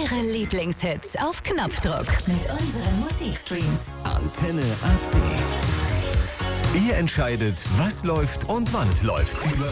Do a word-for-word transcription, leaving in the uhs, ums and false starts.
Ihre Lieblingshits auf Knopfdruck mit unseren Musikstreams. Antenne A C. Ihr entscheidet, was läuft und wann es läuft.